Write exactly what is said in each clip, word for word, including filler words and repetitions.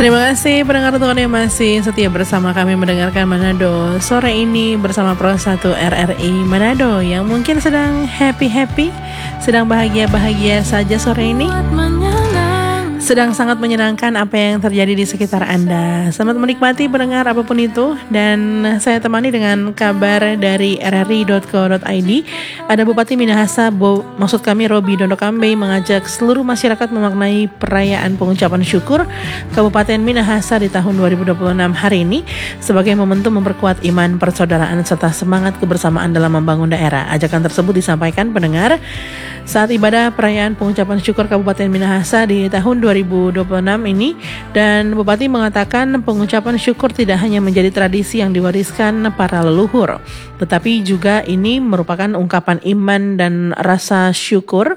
Terima kasih pendengar Tuhan yang masih setia bersama kami mendengarkan Manado sore ini bersama Pro satu R R I Manado yang mungkin sedang happy-happy, sedang bahagia-bahagia saja sore ini, sedang sangat menyenangkan apa yang terjadi di sekitar Anda. Selamat menikmati pendengar apapun itu. Dan saya temani dengan kabar dari r r i dot co dot i d. Ada Bupati Minahasa, Bo, maksud kami Robi Dondo Kambe, mengajak seluruh masyarakat memaknai perayaan pengucapan syukur Kabupaten Minahasa di tahun dua ribu dua puluh enam hari ini sebagai momentum memperkuat iman persaudaraan serta semangat kebersamaan dalam membangun daerah. Ajakan tersebut disampaikan pendengar saat ibadah perayaan pengucapan syukur Kabupaten Minahasa di tahun dua ribu dua puluh enam ini. Dan Bupati mengatakan pengucapan syukur tidak hanya menjadi tradisi yang diwariskan para leluhur, tetapi juga ini merupakan ungkapan iman dan rasa syukur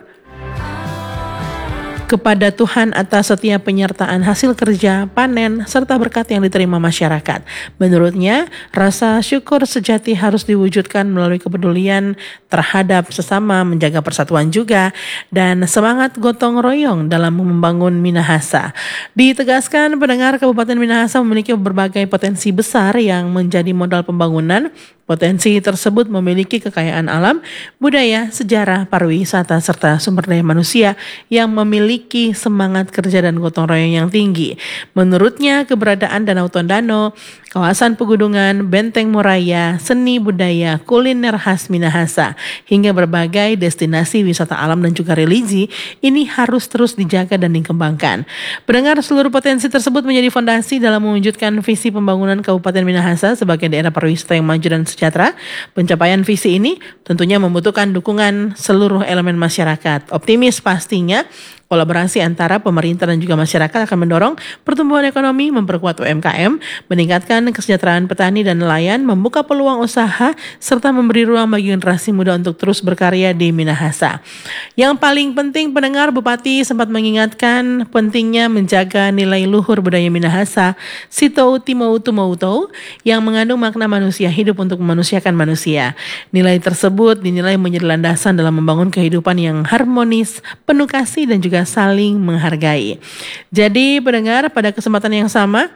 kepada Tuhan atas setiap penyertaan hasil kerja, panen, serta berkat yang diterima masyarakat. Menurutnya, rasa syukur sejati harus diwujudkan melalui kepedulian terhadap sesama, menjaga persatuan juga, dan semangat gotong royong dalam membangun Minahasa. Ditegaskan pendengar, Kabupaten Minahasa memiliki berbagai potensi besar yang menjadi modal pembangunan. Potensi tersebut memiliki kekayaan alam, budaya, sejarah, pariwisata, serta sumber daya manusia yang memiliki semangat kerja dan gotong royong yang tinggi. Menurutnya, keberadaan Danau Tondano, kawasan pegunungan, Benteng Moraya, seni budaya, kuliner khas Minahasa, hingga berbagai destinasi wisata alam dan juga religi, ini harus terus dijaga dan dikembangkan. Pendengar, seluruh potensi tersebut menjadi fondasi dalam mewujudkan visi pembangunan Kabupaten Minahasa sebagai daerah pariwisata yang maju dan sejahtera. Pencapaian visi ini tentunya membutuhkan dukungan seluruh elemen masyarakat. Optimis pastinya kolaborasi antara pemerintah dan juga masyarakat akan mendorong pertumbuhan ekonomi, memperkuat U M K M, meningkatkan kesejahteraan petani dan nelayan, membuka peluang usaha, serta memberi ruang bagi generasi muda untuk terus berkarya di Minahasa. Yang paling penting pendengar, Bupati sempat mengingatkan pentingnya menjaga nilai luhur budaya Minahasa, Sito Timoutu Mouto, yang mengandung makna manusia hidup untuk memanusiakan manusia. Nilai tersebut dinilai menjadi landasan dalam membangun kehidupan yang harmonis, penuh kasih, dan juga saling menghargai. Jadi pendengar, pada kesempatan yang sama,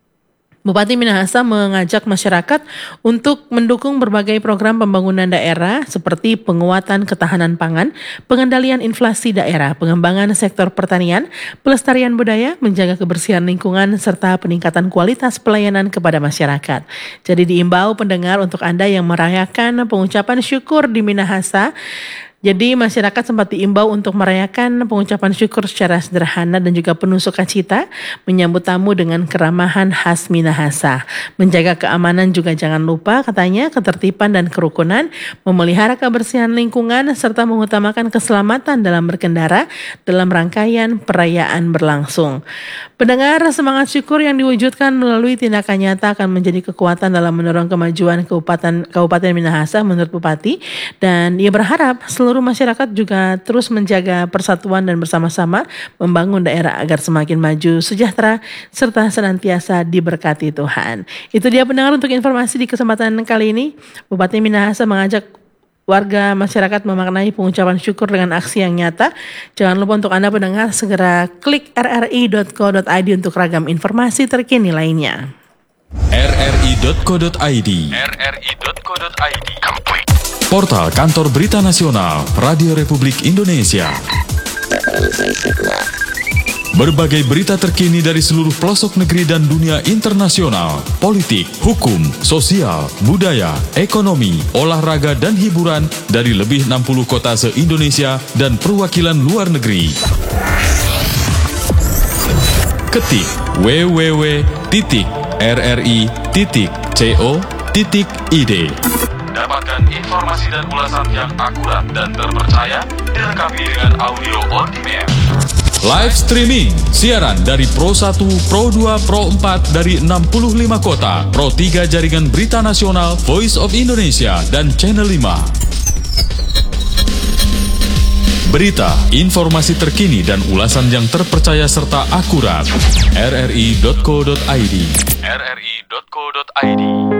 Bupati Minahasa mengajak masyarakat untuk mendukung berbagai program pembangunan daerah seperti penguatan ketahanan pangan, pengendalian inflasi daerah, pengembangan sektor pertanian, pelestarian budaya, menjaga kebersihan lingkungan, serta peningkatan kualitas pelayanan kepada masyarakat. Jadi diimbau pendengar untuk Anda yang merayakan pengucapan syukur di Minahasa, jadi masyarakat sempat diimbau untuk merayakan pengucapan syukur secara sederhana dan juga penuh sukacita, menyambut tamu dengan keramahan khas Minahasa. Menjaga keamanan juga jangan lupa, katanya, ketertiban dan kerukunan, memelihara kebersihan lingkungan, serta mengutamakan keselamatan dalam berkendara dalam rangkaian perayaan berlangsung. Pendengar, semangat syukur yang diwujudkan melalui tindakan nyata akan menjadi kekuatan dalam mendorong kemajuan Kabupaten, Kabupaten Minahasa menurut Bupati, dan ia berharap seluruh masyarakat juga terus menjaga persatuan dan bersama-sama membangun daerah agar semakin maju, sejahtera, serta senantiasa diberkati Tuhan. Itu dia pendengar untuk informasi di kesempatan kali ini. Bupati Minahasa mengajak warga masyarakat memaknai pengucapan syukur dengan aksi yang nyata. Jangan lupa untuk Anda pendengar segera klik r r i dot co dot i d untuk ragam informasi terkini lainnya. r r i dot co dot i d r r i dot co dot i d Portal Kantor Berita Nasional Radio Republik Indonesia. Berbagai berita terkini dari seluruh pelosok negeri dan dunia internasional, politik, hukum, sosial, budaya, ekonomi, olahraga, dan hiburan dari lebih enam puluh kota se-Indonesia dan perwakilan luar negeri. Ketik w w w titik r r i titik co titik i d. Dapatkan informasi dan ulasan yang akurat dan terpercaya dilengkapi dengan audio on demand. Live streaming, siaran dari Pro satu, Pro dua, Pro empat dari enam puluh lima kota, Pro tiga Jaringan Berita Nasional, Voice of Indonesia, dan Channel lima. Berita, informasi terkini dan ulasan yang terpercaya serta akurat. r r i dot co dot i d r r i dot co dot i d